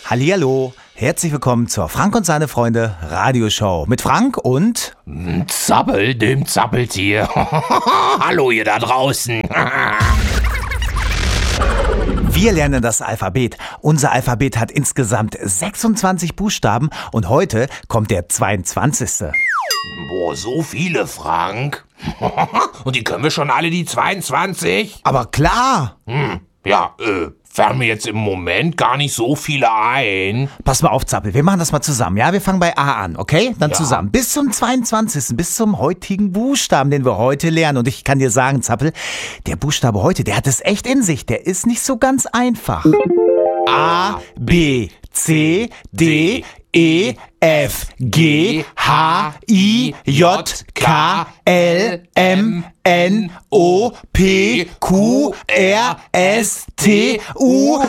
Hallihallo, herzlich willkommen zur Frank und seine Freunde Radioshow mit Frank und Zappel, dem Zappeltier. Hallo ihr da draußen. wir lernen das Alphabet. Unser Alphabet hat insgesamt 26 Buchstaben und heute kommt der 22. Boah, so viele, Frank. Und die können wir schon alle, die 22? Aber klar! Fallen mir jetzt im Moment gar nicht so viele ein. Pass mal auf, Zappel, wir machen das mal zusammen, ja? Wir fangen bei A an, okay? Dann zusammen. Bis zum 22., bis zum heutigen Buchstaben, den wir heute lernen. Und ich kann dir sagen, Zappel, der Buchstabe heute, der hat es echt in sich. Der ist nicht so ganz einfach. A, B, C, D, E, F, G, H, I, J, K, L, M, N, O, P, Q, R, S, T, U,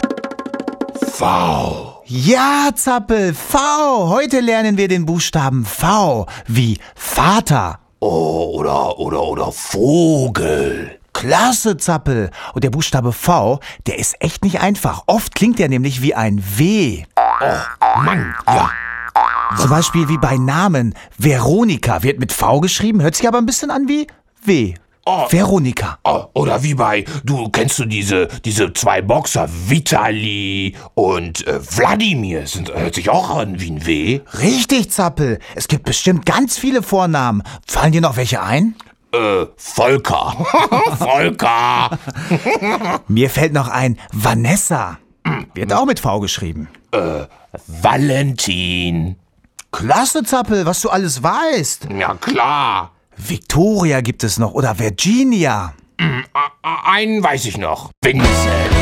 V. Ja, Zappel, V. Heute lernen wir den Buchstaben V wie Vater. Oh, oder Vogel. Klasse, Zappel. Und der Buchstabe V, der ist echt nicht einfach. Oft klingt der nämlich wie ein W. Oh, Mann, ja. Zum Beispiel wie bei Namen. Veronika wird mit V geschrieben, hört sich aber ein bisschen an wie W. Veronika. Oder wie kennst du diese zwei Boxer, Vitali und Wladimir, hört sich auch an wie ein W. Richtig, Zappel. Es gibt bestimmt ganz viele Vornamen. Fallen dir noch welche ein? Volker. Volker. Mir fällt noch ein Vanessa. Wird auch mit V geschrieben. Valentin. Klasse, Zappel, was du alles weißt. Ja, klar. Victoria gibt es noch oder Virginia. Einen weiß ich noch. Vincent.